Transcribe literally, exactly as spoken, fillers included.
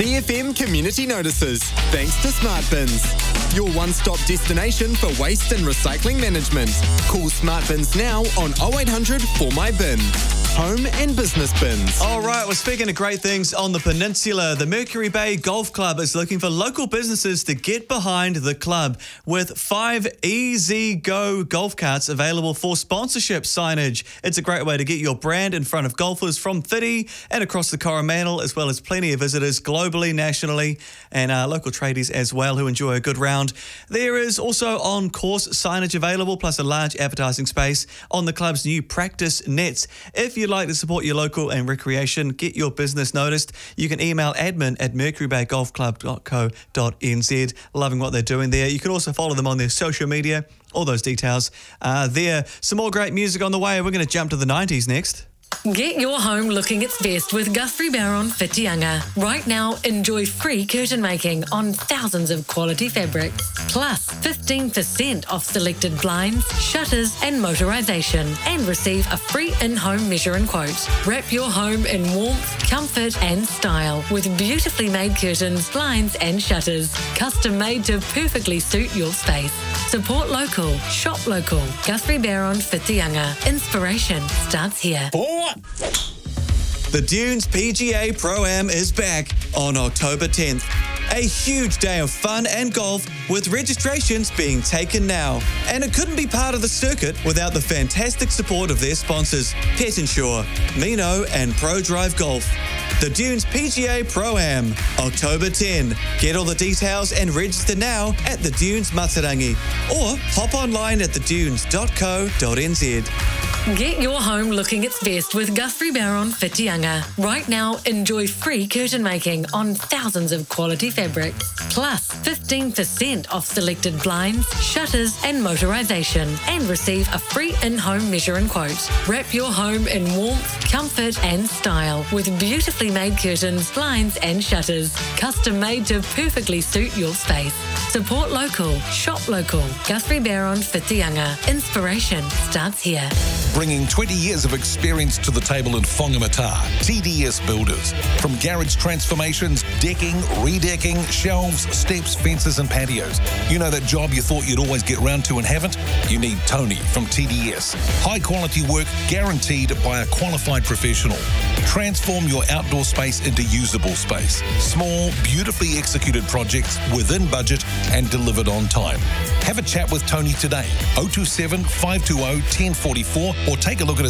C F M Community Notices, thanks to Smart Bins. Your one-stop destination for waste and recycling management. Call Smart Bins now on oh eight hundred four my bin. Home and business bins. All right, well, speaking of great things on the peninsula, the Mercury Bay Golf Club is looking for local businesses to get behind the club with five Easy Go golf carts available for sponsorship signage. It's a great way to get your brand in front of golfers from Whiri and across the Coromandel, as well as plenty of visitors globally, nationally, and uh, local tradies as well who enjoy a good round. There is also on-course signage available, plus a large advertising space on the club's new practice nets. If you'd like to support your local and recreation, get your business noticed, you can email admin at mercury bay golf club dot co dot n z. Loving what they're doing there. You can also follow them on their social media. All those details are there. Some more great music on the way. We're going to jump to the nineties next. Get your home looking its best with Guthrie Barron Whitianga. Right now, enjoy free curtain making on thousands of quality fabrics. Plus, fifteen percent off selected blinds, shutters and motorisation. And receive a free in-home measure and quote. Wrap your home in warmth, comfort and style with beautifully made curtains, blinds and shutters. Custom made to perfectly suit your space. Support local. Shop local. Guthrie Barron Whitianga. Inspiration starts here. The Dunes P G A Pro-Am is back on October tenth. A huge day of fun and golf with registrations being taken now. And it couldn't be part of the circuit without the fantastic support of their sponsors, Pet Insure, Mino and Pro Drive Golf. The Dunes P G A Pro-Am, October tenth. Get all the details and register now at the Dunes Matarangi or hop online at the dunes dot co dot n z. Get your home looking its best with Guthrie Barron Whitianga. Right now, enjoy free curtain making on thousands of quality fabrics. Plus, fifteen percent off selected blinds, shutters and motorisation. And receive a free in-home measure and quote. Wrap your home in warmth, comfort and style with beautifully made curtains, blinds and shutters. Custom made to perfectly suit your space. Support local. Shop local. Guthrie Barron Whitianga. Inspiration starts here. Bringing twenty years of experience to the table in Whangamata, T D S Builders. From garage transformations, decking, redecking, shelves, steps, fences and patios. You know that job you thought you'd always get round to and haven't? You need Tony from T D S. High quality work guaranteed by a qualified professional. Transform your outdoor space into usable space. Small, beautifully executed projects within budget and delivered on time. Have a chat with Tony today, oh two seven, five two oh, one oh four four, or take a look at his